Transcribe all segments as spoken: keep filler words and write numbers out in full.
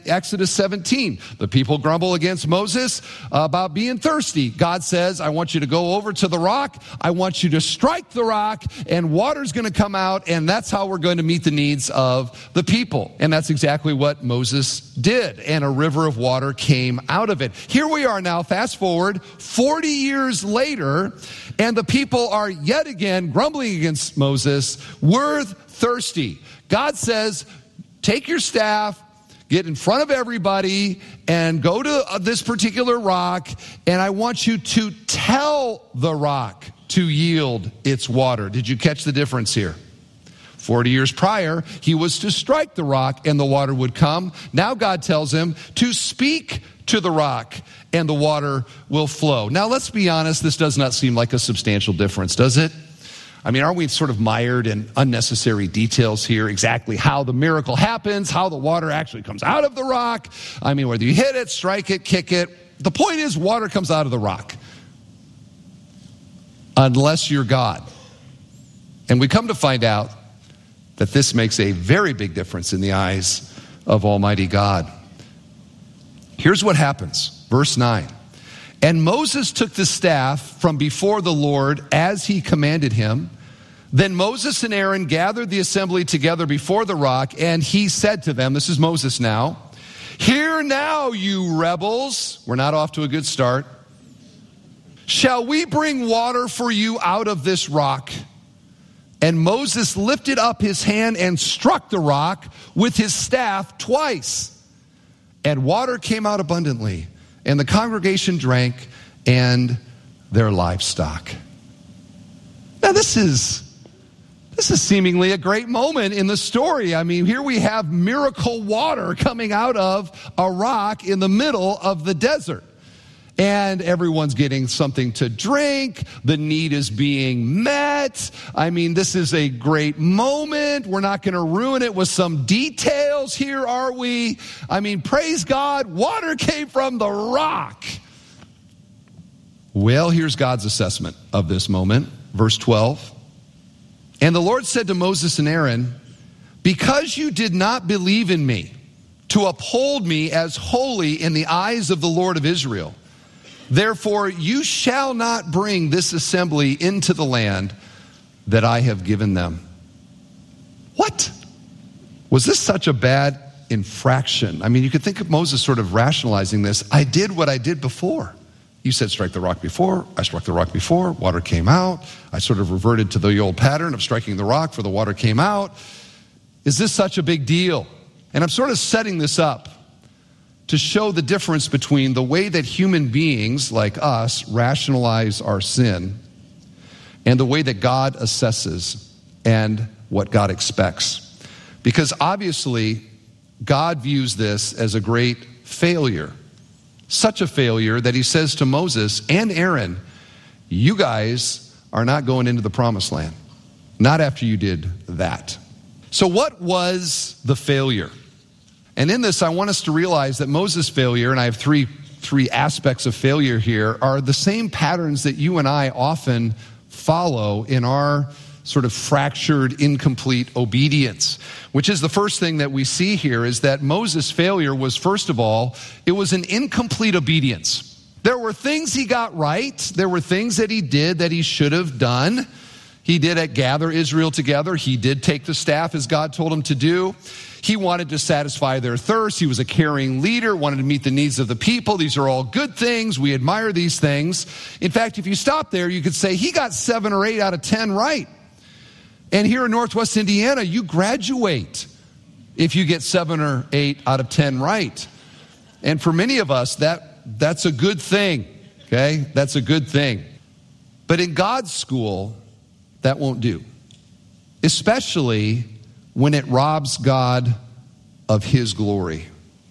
Exodus seventeen, the people grumble against Moses about being thirsty. God says, I want you to go over to the rock. I want you to strike the rock, and water's going to come out, and that's how we're going to meet the needs of the people. And that's exactly what Moses did, and a river of water came out of it. Here we are now, fast forward, forty years later, and the people are yet again grumbling against Moses. We're thirsty. God says, take your staff, get in front of everybody, and go to this particular rock, and I want you to tell the rock to yield its water. Did you catch the difference here? Forty years prior, he was to strike the rock and the water would come. Now God tells him to speak to the rock and the water will flow. Now let's be honest, this does not seem like a substantial difference, does it? I mean, aren't we sort of mired in unnecessary details here? Exactly how the miracle happens, how the water actually comes out of the rock. I mean, whether you hit it, strike it, kick it. The point is, water comes out of the rock. Unless you're God. And we come to find out that this makes a very big difference in the eyes of Almighty God. Here's what happens. Verse nine. And Moses took the staff from before the Lord as he commanded him. Then Moses and Aaron gathered the assembly together before the rock, and he said to them, this is Moses now, hear now, you rebels. We're not off to a good start. Shall we bring water for you out of this rock? And Moses lifted up his hand and struck the rock with his staff twice. And water came out abundantly. And the congregation drank, and their livestock. Now this is, this is seemingly a great moment in the story. I mean, here we have miracle water coming out of a rock in the middle of the desert. And everyone's getting something to drink. The need is being met. I mean, this is a great moment. We're not going to ruin it with some details here, are we? I mean, praise God, water came from the rock. Well, here's God's assessment of this moment. Verse twelve. And the Lord said to Moses and Aaron, because you did not believe in me to uphold me as holy in the eyes of the Lord of Israel, therefore, you shall not bring this assembly into the land that I have given them. What? Was this such a bad infraction? I mean, you could think of Moses sort of rationalizing this. I did what I did before. You said strike the rock before. I struck the rock before. Water came out. I sort of reverted to the old pattern of striking the rock for the water came out. Is this such a big deal? And I'm sort of setting this up to show the difference between the way that human beings like us rationalize our sin and the way that God assesses and what God expects. Because obviously, God views this as a great failure. Such a failure that he says to Moses and Aaron, you guys are not going into the promised land. Not after you did that. So what was the failure? And in this, I want us to realize that Moses' failure, and I have three, three aspects of failure here, are the same patterns that you and I often follow in our sort of fractured, incomplete obedience, which is the first thing that we see here is that Moses' failure was, first of all, it was an incomplete obedience. There were things he got right. There were things that he did that he should have done. He did at gather Israel together. He did take the staff as God told him to do. He wanted to satisfy their thirst. He was a caring leader, wanted to meet the needs of the people. These are all good things. We admire these things. In fact, if you stop there, you could say he got seven or eight out of ten right. And here in Northwest Indiana, you graduate if you get seven or eight out of ten right. And for many of us, that that's a good thing, okay? That's a good thing. But in God's school, that won't do, especially when it robs God of his glory.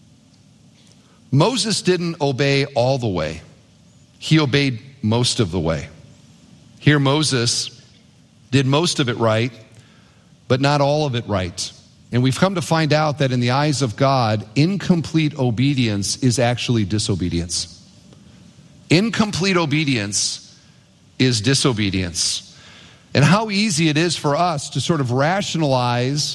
Moses didn't obey all the way. He obeyed most of the way. Here Moses did most of it right, but not all of it right. And we've come to find out that in the eyes of God, incomplete obedience is actually disobedience. Incomplete obedience is disobedience. And how easy it is for us to sort of rationalize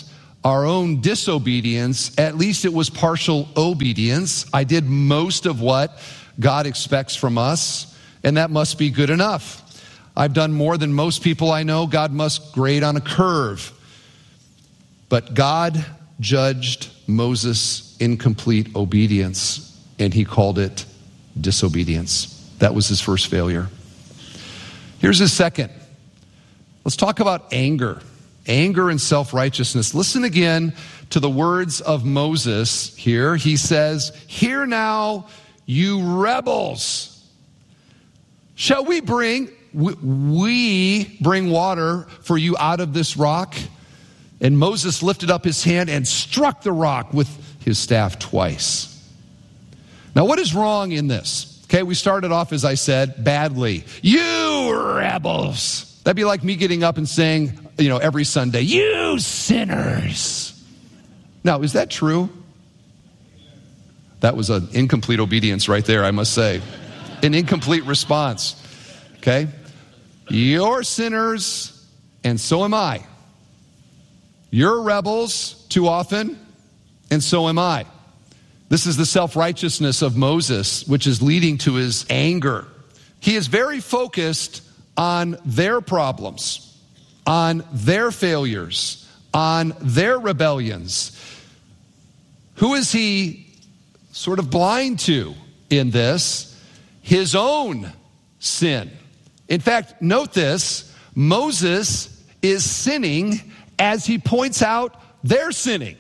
our own disobedience, at least it was partial obedience. I did most of what God expects from us, and that must be good enough. I've done more than most people I know. God must grade on a curve. But God judged Moses' incomplete obedience, and he called it disobedience. That was his first failure. Here's his second. Let's talk about anger. Anger and self-righteousness. Listen again to the words of Moses here. He says, "Hear now, you rebels. Shall we bring, we bring water for you out of this rock?" And Moses lifted up his hand and struck the rock with his staff twice. Now, what is wrong in this? Okay, we started off, as I said, badly. You rebels. That'd be like me getting up and saying, you know, every Sunday, you sinners. Now, is that true? That was an incomplete obedience right there, I must say. An incomplete response. Okay? You're sinners, and so am I. You're rebels too often, and so am I. This is the self-righteousness of Moses, which is leading to his anger. He is very focused on their problems, on their failures, on their rebellions. Who is he sort of blind to in this? His own sin. In fact, note this, Moses is sinning as he points out their sinning.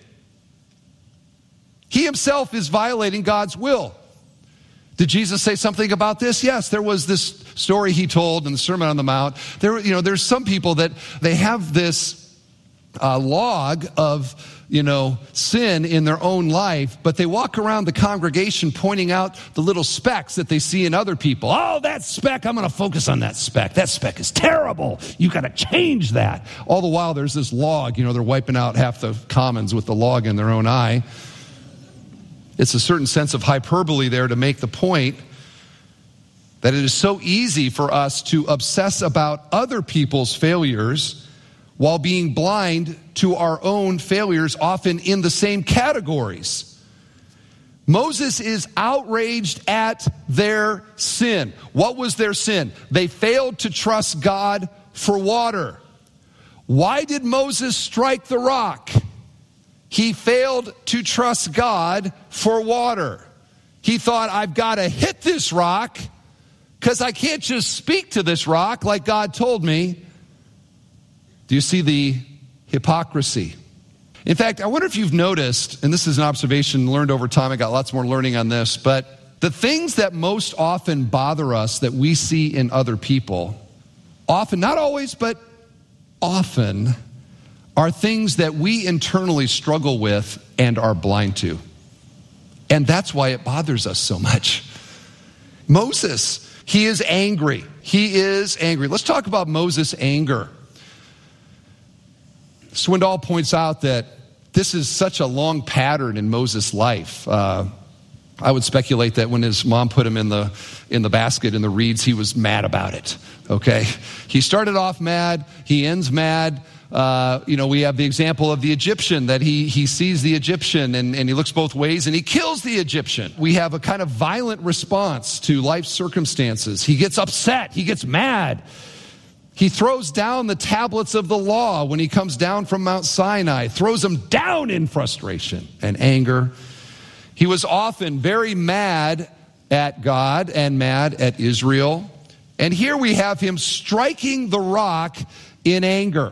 He himself is violating God's will. Did Jesus say something about this? Yes, there was this story he told in the Sermon on the Mount. There, you know, there's some people that they have this uh, log of, you know, sin in their own life, but they walk around the congregation pointing out the little specks that they see in other people. Oh, that speck, I'm going to focus on that speck. That speck is terrible. You got to change that. All the while, there's this log. You know, they're wiping out half the commons with the log in their own eye. It's a certain sense of hyperbole there to make the point that it is so easy for us to obsess about other people's failures while being blind to our own failures, often in the same categories. Moses is outraged at their sin. What was their sin? They failed to trust God for water. Why did Moses strike the rock? He failed to trust God for water. He thought, I've got to hit this rock because I can't just speak to this rock like God told me. Do you see the hypocrisy? In fact, I wonder if you've noticed, and this is an observation learned over time, I got lots more learning on this, but the things that most often bother us that we see in other people, often, not always, but often, are things that we internally struggle with and are blind to. And that's why it bothers us so much. Moses, he is angry. He is angry. Let's talk about Moses' anger. Swindoll points out that this is such a long pattern in Moses' life. Uh, I would speculate that when his mom put him in the in the basket in the reeds, he was mad about it. Okay? He started off mad. He ends mad. Uh, you know, we have the example of the Egyptian, that he he sees the Egyptian and, and he looks both ways and he kills the Egyptian. We have a kind of violent response to life's circumstances. He gets upset. He gets mad. He throws down the tablets of the law when he comes down from Mount Sinai, throws them down in frustration and anger. He was often very mad at God and mad at Israel. And here we have him striking the rock in anger.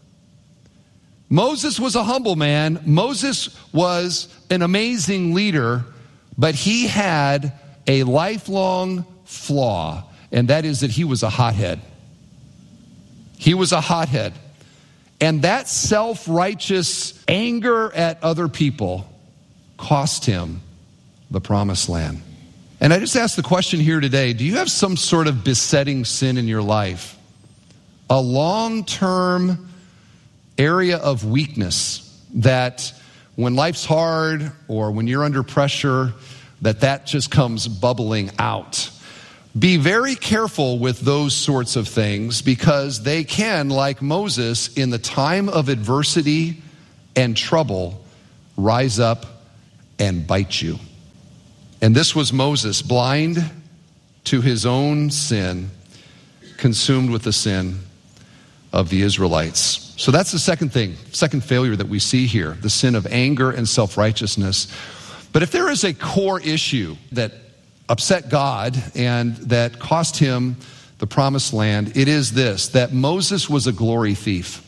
Moses was a humble man. Moses was an amazing leader, but he had a lifelong flaw, and that is that he was a hothead. He was a hothead. And that self-righteous anger at other people cost him the promised land. And I just ask the question here today, do you have some sort of besetting sin in your life? A long-term area of weakness that when life's hard or when you're under pressure, that that just comes bubbling out. Be very careful with those sorts of things because they can, like Moses, in the time of adversity and trouble rise up and bite you. And this was Moses, blind to his own sin, consumed with the sin of the Israelites. So that's the second thing, second failure that we see here, the sin of anger and self-righteousness. But if there is a core issue that upset God and that cost him the promised land, it is this, that Moses was a glory thief.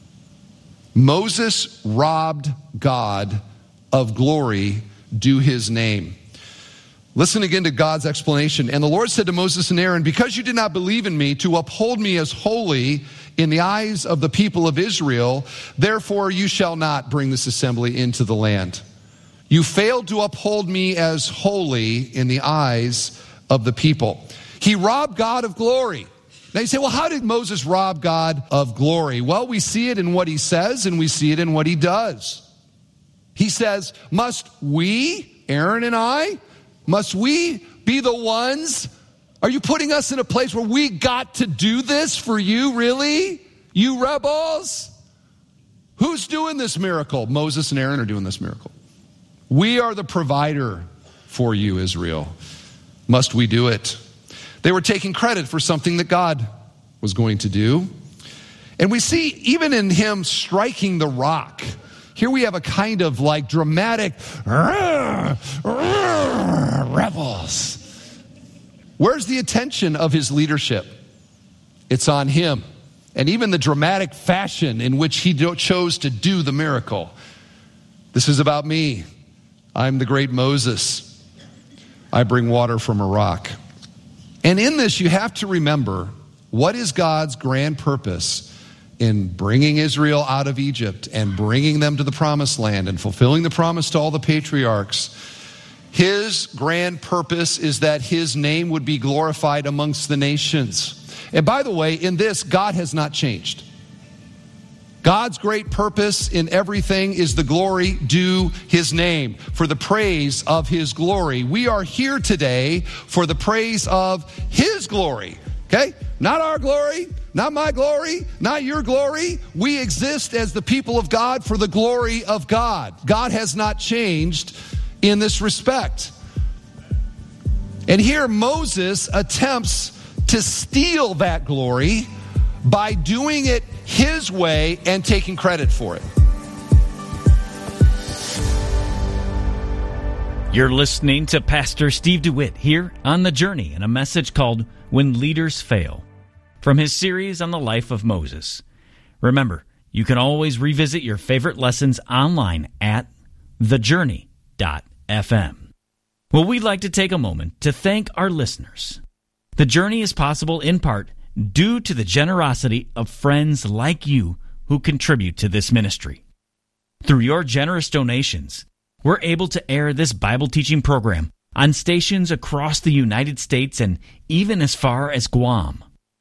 Moses robbed God of glory due his name. Listen again to God's explanation. And the Lord said to Moses and Aaron, because you did not believe in me to uphold me as holy in the eyes of the people of Israel, therefore you shall not bring this assembly into the land. You failed to uphold me as holy in the eyes of the people. He robbed God of glory. Now you say, well, how did Moses rob God of glory? Well, we see it in what he says and we see it in what he does. He says, must we, Aaron and I, must we be the ones? Are you putting us in a place where we got to do this for you, really? You rebels? Who's doing this miracle? Moses and Aaron are doing this miracle. We are the provider for you, Israel. Must we do it? They were taking credit for something that God was going to do. And we see even in him striking the rock, here we have a kind of like dramatic "Rrr, rrr, rebels." Where's the attention of his leadership? It's on him. And even the dramatic fashion in which he chose to do the miracle. This is about me. I'm the great Moses. I bring water from a rock. And in this, you have to remember, what is God's grand purpose in bringing Israel out of Egypt and bringing them to the promised land and fulfilling the promise to all the patriarchs? His grand purpose is that his name would be glorified amongst the nations. And by the way, in this, God has not changed. God's great purpose in everything is the glory due his name, for the praise of his glory. We are here today for the praise of his glory, okay? Not our glory, not my glory, not your glory. We exist as the people of God for the glory of God. God has not changed in this respect. And here Moses attempts to steal that glory by doing it his way and taking credit for it. You're listening to Pastor Steve DeWitt here on The Journey in a message called When Leaders Fail, from his series on the life of Moses. Remember, you can always revisit your favorite lessons online at the journey dot f m. Well, we'd like to take a moment to thank our listeners. The Journey is possible in part due to the generosity of friends like you who contribute to this ministry. Through your generous donations, we're able to air this Bible teaching program on stations across the United States and even as far as Guam.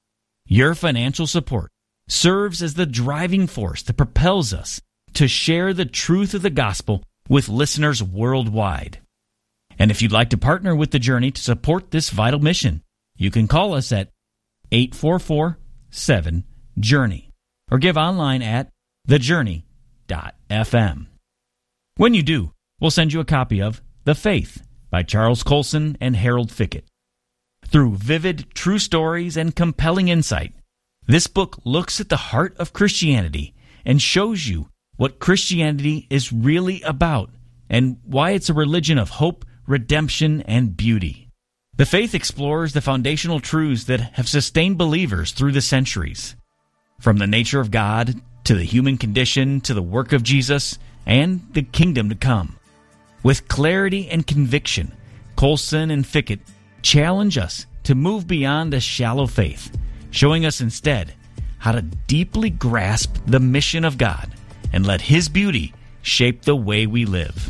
Your financial support serves as the driving force that propels us to share the truth of the gospel with listeners worldwide. And if you'd like to partner with The Journey to support this vital mission, you can call us at eight four four, seven, journey or give online at the journey dot f m. When you do, we'll send you a copy of The Faith by Charles Colson and Harold Fickett. Through vivid, true stories and compelling insight, this book looks at the heart of Christianity and shows you what Christianity is really about and why it's a religion of hope, redemption, and beauty. The Faith explores the foundational truths that have sustained believers through the centuries, from the nature of God to the human condition to the work of Jesus and the kingdom to come. With clarity and conviction, Colson and Fickett challenge us to move beyond a shallow faith, showing us instead how to deeply grasp the mission of God and let His beauty shape the way we live.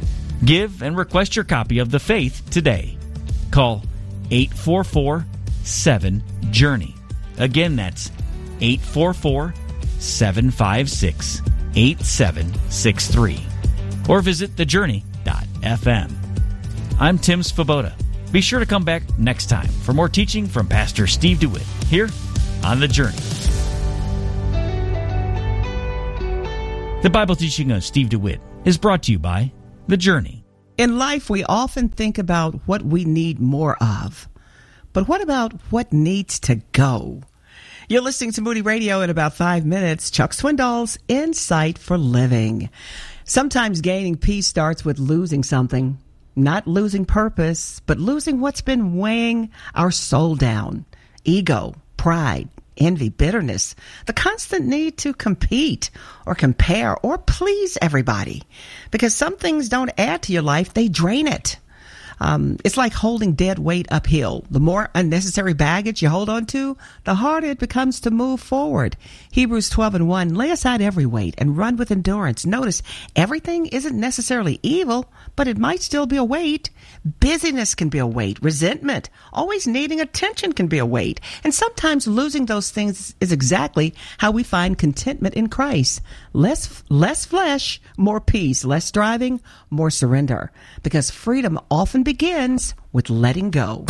Give and request your copy of The Faith today. Call eight four four, seven, journey. Again, that's eight four four, seven five six, eight seven six three. Or visit the journey dot f m. I'm Tim Svoboda. Be sure to come back next time for more teaching from Pastor Steve DeWitt here on The Journey. The Bible teaching of Steve DeWitt is brought to you by The Journey. In life, we often think about what we need more of. But what about what needs to go? You're listening to Moody Radio. In about five minutes, Chuck Swindoll's Insight for Living. Sometimes gaining peace starts with losing something. Not losing purpose, but losing what's been weighing our soul down. Ego, pride, envy, bitterness, the constant need to compete or compare or please everybody. Because some things don't add to your life, they drain it. Um, it's like holding dead weight uphill. The more unnecessary baggage you hold on to, the harder it becomes to move forward. Hebrews twelve and one, lay aside every weight and run with endurance. Notice, everything isn't necessarily evil, but it might still be a weight. Busyness can be a weight. Resentment, always needing attention can be a weight. And sometimes losing those things is exactly how we find contentment in Christ. Less, less flesh, more peace. Less striving, more surrender. Because freedom often begins with letting go.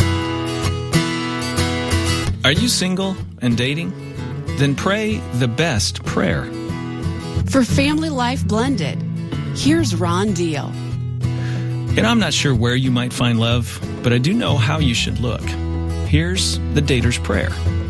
Are you single and dating? Then pray the best prayer. For Family Life Blended, here's Ron Deal. You know, I'm not sure where you might find love, but I do know how you should look. Here's the dater's prayer.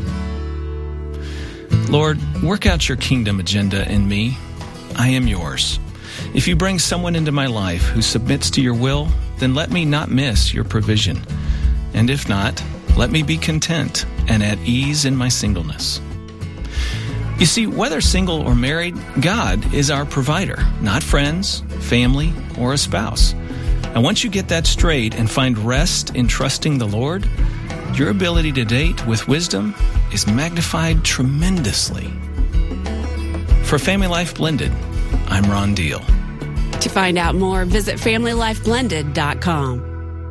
Lord, work out your kingdom agenda in me. I am yours. If you bring someone into my life who submits to your will, then let me not miss your provision. And if not, let me be content and at ease in my singleness. You see, whether single or married, God is our provider, not friends, family, or a spouse. And once you get that straight and find rest in trusting the Lord, your ability to date with wisdom is magnified tremendously. For Family Life Blended, I'm Ron Deal. To find out more, visit family life blended dot com.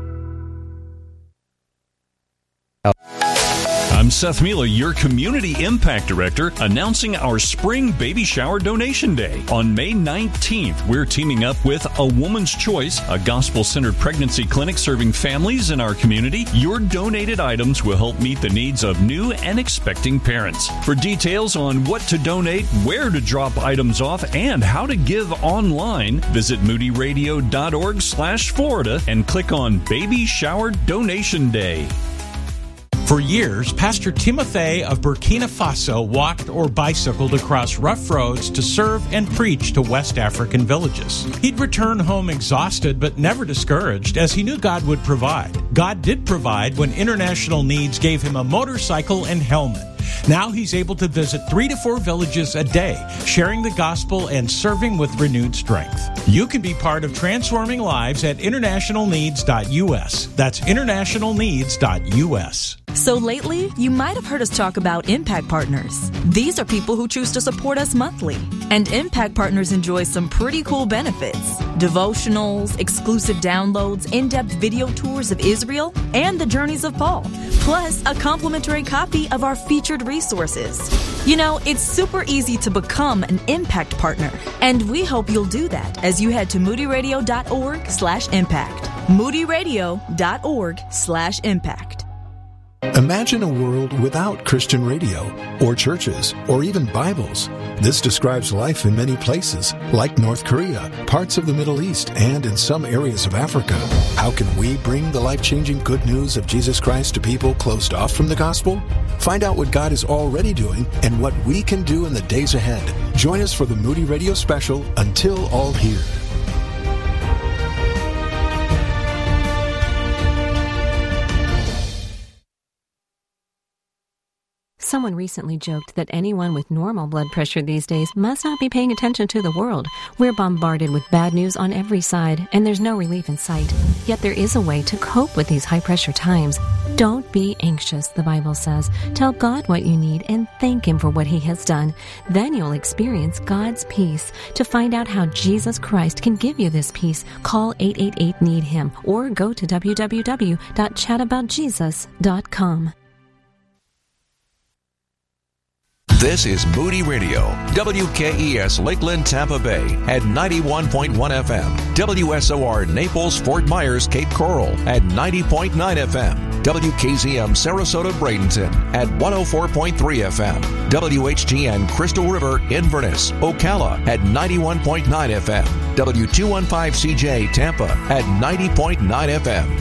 I'm Seth Mila, your Community Impact Director, announcing our Spring Baby Shower Donation Day. On May nineteenth, we're teaming up with A Woman's Choice, a gospel-centered pregnancy clinic serving families in our community. Your donated items will help meet the needs of new and expecting parents. For details on what to donate, where to drop items off, and how to give online, visit moody radio dot org slash Florida and click on Baby Shower Donation Day. For years, Pastor Timothy of Burkina Faso walked or bicycled across rough roads to serve and preach to West African villages. He'd return home exhausted but never discouraged, as he knew God would provide. God did provide when International Needs gave him a motorcycle and helmet. Now he's able to visit three to four villages a day, sharing the gospel and serving with renewed strength. You can be part of transforming lives at international needs dot U S. That's international needs dot U S. So lately, you might have heard us talk about Impact Partners. These are people who choose to support us monthly. And Impact Partners enjoy some pretty cool benefits. Devotionals, exclusive downloads, in-depth video tours of Israel, and the journeys of Paul. Plus, a complimentary copy of our featured resources. You know, it's super easy to become an Impact Partner. And we hope you'll do that as you head to moody radio dot org slash impact. moody radio dot org slash impact. Imagine a world without Christian radio, or churches, or even Bibles. This describes life in many places, like North Korea, parts of the Middle East, and in some areas of Africa. How can we bring the life-changing good news of Jesus Christ to people closed off from the gospel? Find out what God is already doing and what we can do in the days ahead. Join us for the Moody Radio special, Until All Here. Someone recently joked that anyone with normal blood pressure these days must not be paying attention to the world. We're bombarded with bad news on every side, and there's no relief in sight. Yet there is a way to cope with these high-pressure times. Don't be anxious, the Bible says. Tell God what you need and thank Him for what He has done. Then you'll experience God's peace. To find out how Jesus Christ can give you this peace, call eight eight eight, need him or go to w w w dot chat about jesus dot com. This is Moody Radio, W K E S Lakeland, Tampa Bay at ninety-one point one F M, W S O R Naples, Fort Myers, Cape Coral at ninety point nine F M, W K Z M Sarasota, Bradenton at one oh four point three F M, W H G N Crystal River, Inverness, Ocala at ninety-one point nine F M, W two fifteen C J Tampa at ninety point nine F M.